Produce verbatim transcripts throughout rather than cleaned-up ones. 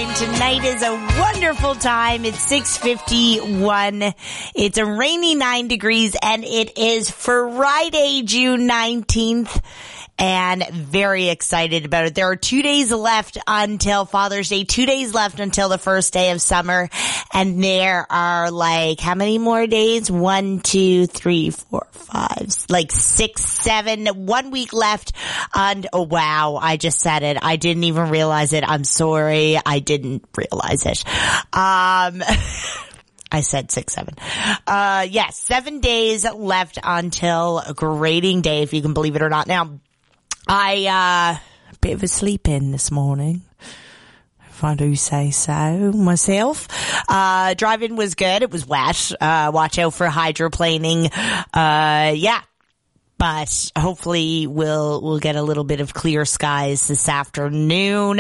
Sunshine. Tonight is a wonderful time. It's six fifty-one. It's a rainy nine degrees and it is Friday, June nineteenth. And very excited about it. There are two days left until Father's Day, two days left until the first day of summer. And there are like, how many more days? One, two, three, four, five, like six, seven, one week left. And oh wow, I just said it. I didn't even realize it. I'm sorry. I didn't realize it. Um, I said six, seven. Uh, yes, seven days left until grading day, if you can believe it or not. Now, I, uh, a bit of a sleep in this morning, if I do say so myself. Uh, driving was good. It was wet. Uh, watch out for hydroplaning. Uh, yeah. But hopefully we'll, we'll get a little bit of clear skies this afternoon.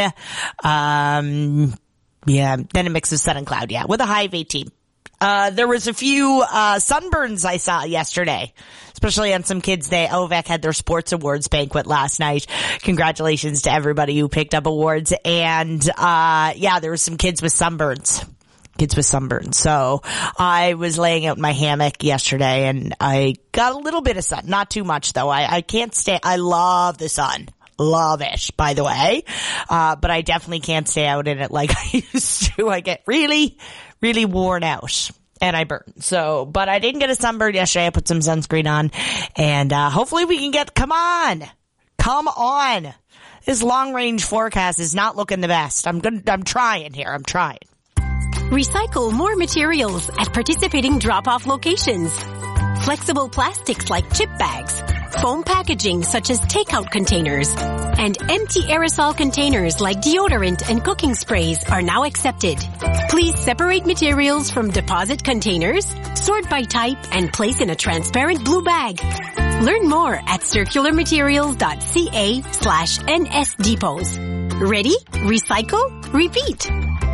Um, yeah. Then a mix of sun and cloud. Yeah. With a high of eighteen. Uh, there was a few, uh, sunburns I saw yesterday, especially on some kids. They, O V E C had their sports awards banquet last night. Congratulations to everybody who picked up awards. And, uh, yeah, there were some kids with sunburns. Kids with sunburns. So I was laying out in my hammock yesterday and I got a little bit of sun. Not too much though. I, I can't stay. I love the sun. Love it, by the way. Uh, but I definitely can't stay out in it like I used to. I get really, really worn out and I burn. So, but I didn't get a sunburn yesterday. I put some sunscreen on and, uh, hopefully we can get, come on, come on. This long range forecast is not looking the best. I'm gonna, I'm trying here. I'm trying. Recycle more materials at participating drop-off locations. Flexible plastics like chip bags, foam packaging such as takeout containers, and empty aerosol containers like deodorant and cooking sprays are now accepted. Please separate materials from deposit containers, sort by type, and place in a transparent blue bag. Learn more at circularmaterials.ca slash nsdepots. Ready? Recycle? Repeat.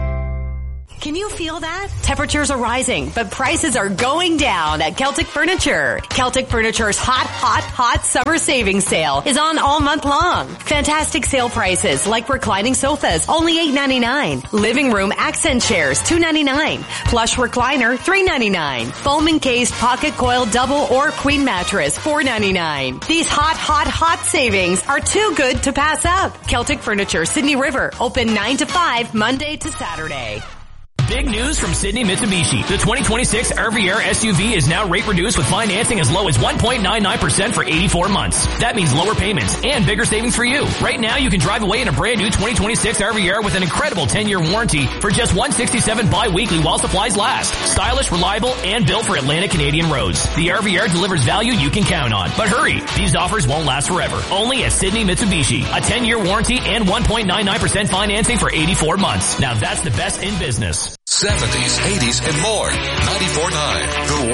Can you feel that? Temperatures are rising, but prices are going down at Celtic Furniture. Celtic Furniture's hot, hot, hot summer savings sale is on all month long. Fantastic sale prices like reclining sofas, only eight ninety-nine. Living room accent chairs, two ninety-nine. Plush recliner, three ninety-nine. Foam encased pocket coil double or queen mattress, four ninety-nine. These hot, hot, hot savings are too good to pass up. Celtic Furniture, Sydney River, open nine to five, Monday to Saturday. Big news from Sydney Mitsubishi. The twenty twenty-six Riviera S U V is now rate reduced with financing as low as one point nine nine percent for eighty-four months. That means lower payments and bigger savings for you. Right now you can drive away in a brand new twenty twenty-six Riviera with an incredible ten-year warranty for just one hundred sixty-seven dollars bi-weekly while supplies last. Stylish, reliable, and built for Atlantic Canadian roads. The Riviera delivers value you can count on. But hurry, these offers won't last forever. Only at Sydney Mitsubishi. A ten-year warranty and one point nine nine percent financing for eighty-four months. Now that's the best in business. seventies, eighties, and more. ninety-four point nine. The